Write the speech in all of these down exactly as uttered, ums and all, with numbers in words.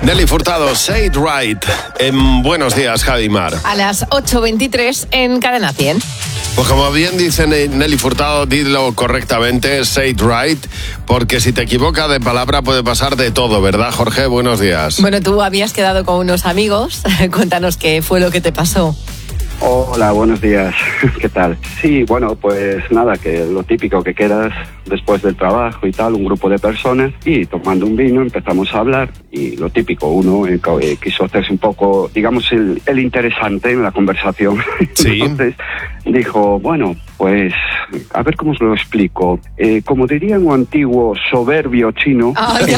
Nelly Furtado, Say It Right, en Buenos Días, Javi Mar. A las ocho veintitrés en Cadena cien. Pues como bien dice Nelly Furtado, dilo correctamente, say it right, porque si te equivocas de palabra puede pasar de todo, ¿verdad, Jorge? Buenos días. Bueno, tú habías quedado con unos amigos, cuéntanos qué fue lo que te pasó. Hola, buenos días. ¿Qué tal? Sí, bueno, pues nada, que lo típico que quedas después del trabajo y tal, un grupo de personas, y tomando un vino empezamos a hablar, y lo típico, uno eh, quiso hacerse un poco, digamos, el, el interesante en la conversación. Sí. Entonces dijo, bueno, pues a ver cómo os lo explico. Eh, como dirían un antiguo soberbio chino, Ay,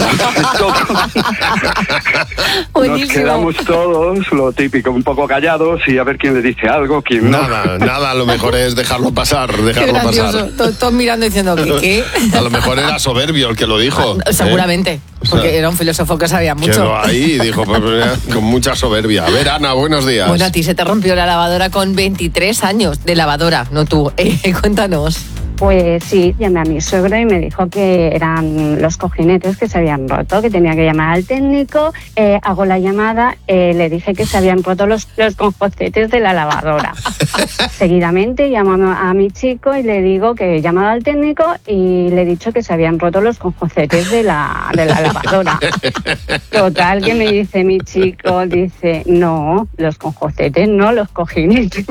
nos quedamos todos, lo típico, un poco callados y a ver quién le dice algo, quién no. Nada, nada, lo mejor es dejarlo pasar, dejarlo Qué pasar. Todos, todos mirando diciendo, ¿qué? qué? A lo mejor era soberbio el que lo dijo. Ah, seguramente, ¿eh? porque O sea, era un filósofo que sabía mucho. quedó ahí y dijo, pues, con mucha soberbia. A ver, Ana, buenos días. Bueno, a ti se te rompió la lavadora con veintitrés años de lavadora, no tú. Eh, cuéntanos. Pues sí, llamé a mi suegro y me dijo que eran los cojinetes que se habían roto, que tenía que llamar al técnico. Eh, hago la llamada, eh, le dije que se habían roto los, los conjocetes de la lavadora. Seguidamente llamo a, a mi chico y le digo que he llamado al técnico y le he dicho que se habían roto los conjocetes de la, de la lavadora. Total, que me dice mi chico, dice, no, los conjocetes no, los cojinetes.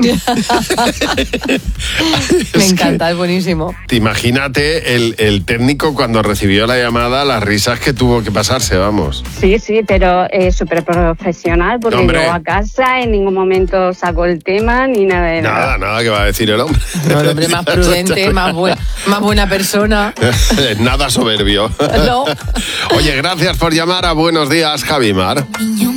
Me encanta, es buenísimo. Te imagínate el, el técnico cuando recibió la llamada, las risas que tuvo que pasarse, vamos. Sí, sí, pero eh, súper profesional, porque Hombre. llegó a casa, en ningún momento sacó el tema ni nada de nada. Nada, nada que va a decir el hombre. No, el hombre más prudente, más, buen, más buena persona. Nada soberbio. No. Oye, gracias por llamar a Buenos Días, Javi Mar.